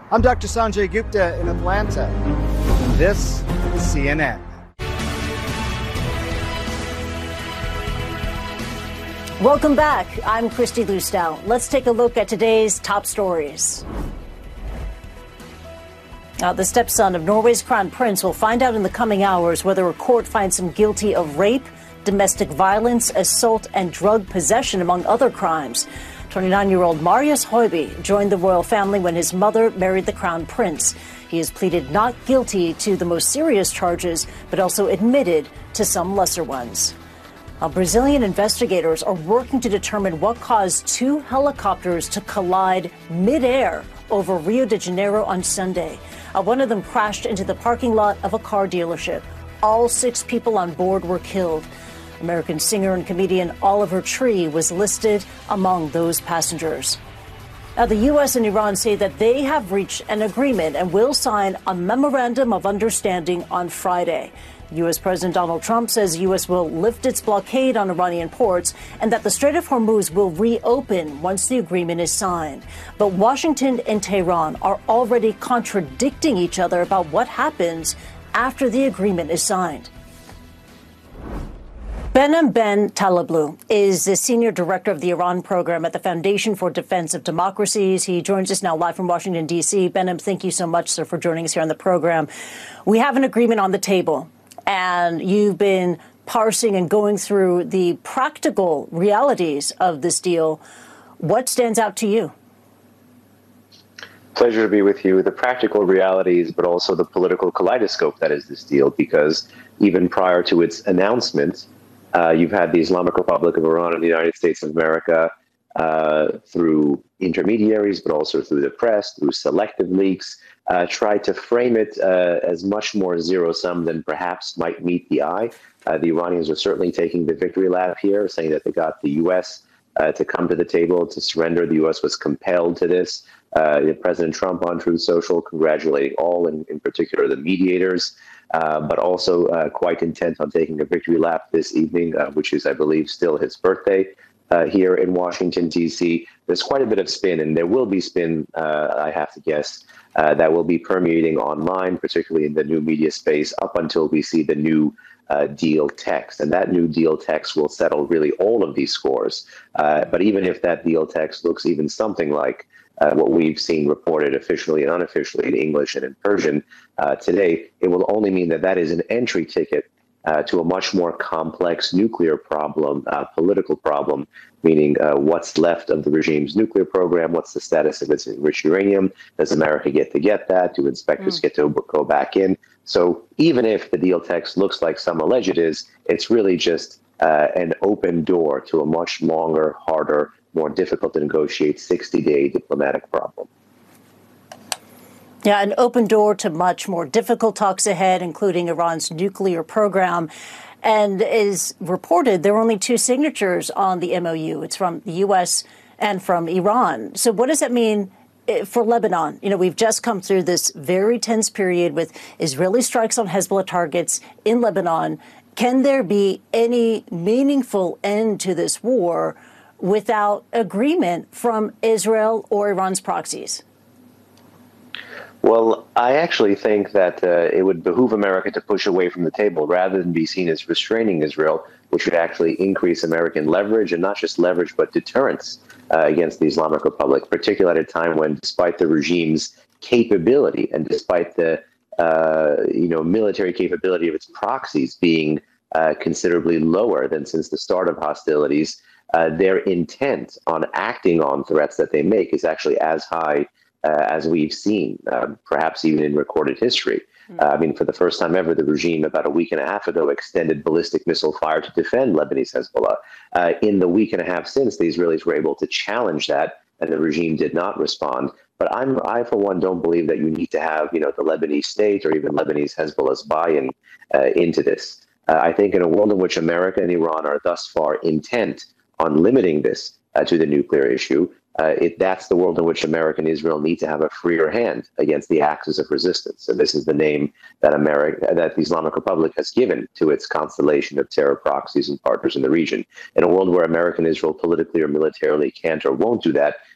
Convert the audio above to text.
I'm Dr. Sanjay Gupta in Atlanta. And this is CNN. Welcome back. I'm Christy Lustow. Let's take a look at today's top stories. The stepson of Norway's crown prince will find out in the coming hours whether a court finds him guilty of rape, domestic violence, assault, and drug possession, among other crimes. 29-year-old Marius Høiby joined the royal family when his mother married the crown prince. He has pleaded not guilty to the most serious charges, but also admitted to some lesser ones. Brazilian investigators are working to determine what caused two helicopters to collide midair over Rio de Janeiro on Sunday. One of them crashed into the parking lot of a car dealership. All 6 people on board were killed. American singer and comedian Oliver Tree was listed among those passengers. Now, the U.S. and Iran say that they have reached an agreement and will sign a memorandum of understanding on Friday. U.S. President Donald Trump says the U.S. will lift its blockade on Iranian ports and that the Strait of Hormuz will reopen once the agreement is signed. But Washington and Tehran are already contradicting each other about what happens after the agreement is signed. Behnam Ben Taleblu is the senior director of the Iran program at the Foundation for Defense of Democracies. He joins us now live from Washington, D.C. Behnam, thank you so much, sir, for joining us here on the program. We have an agreement on the table, and you've been parsing and going through the practical realities of this deal. What stands out to you? Pleasure to be with you. The practical realities, but also the political kaleidoscope that is this deal, because even prior to its announcement, you've had the Islamic Republic of Iran and the United States of America through intermediaries, but also through the press, through selective leaks, try to frame it as much more zero-sum than perhaps might meet the eye. The Iranians are certainly taking the victory lap here, saying that they got the U.S. To come to the table, to surrender. The U.S. was compelled to this. President Trump on Truth Social congratulating all, in particular the mediators, but also quite intent on taking a victory lap this evening, which is, I believe, still his birthday here in Washington, D.C. There's quite a bit of spin, and there will be spin, I have to guess, that will be permeating online, particularly in the new media space, up until we see the new deal text. And that new deal text will settle really all of these scores. But even if that deal text looks even something like what we've seen reported officially and unofficially in English and in Persian today, it will only mean that that is an entry ticket to a much more complex nuclear problem, political problem, meaning what's left of the regime's nuclear program, what's the status of its enriched uranium, does America get that, do inspectors get to go back in? So even if the deal text looks like some allege it is, it's really just an open door to a much longer, harder, more difficult to negotiate 60-day diplomatic problem. Yeah, an open door to much more difficult talks ahead, including Iran's nuclear program. And as reported, there are only 2 signatures on the MOU. It's from the U.S. and from Iran. So what does that mean for Lebanon? You know, we've just come through this very tense period with Israeli strikes on Hezbollah targets in Lebanon. Can there be any meaningful end to this war without agreement from Israel or Iran's proxies? Well, I actually think that it would behoove America to push away from the table rather than be seen as restraining Israel, which would actually increase American leverage, and not just leverage, but deterrence against the Islamic Republic, particularly at a time when, despite the regime's capability and despite the military capability of its proxies being considerably lower than since the start of hostilities, their intent on acting on threats that they make is actually as high as we've seen, perhaps even in recorded history. I mean, for the first time ever, the regime about a week and a half ago extended ballistic missile fire to defend Lebanese Hezbollah. In the week and a half since, the Israelis were able to challenge that, and the regime did not respond. But I, for one, don't believe that you need to have, the Lebanese state or even Lebanese Hezbollah's buy-in into this. I think in a world in which America and Iran are thus far intent on limiting this to the nuclear issue, that's the world in which America and Israel need to have a freer hand against the axis of resistance. And this is the name that the Islamic Republic has given to its constellation of terror proxies and partners in the region. In a world where America and Israel politically or militarily can't or won't do that,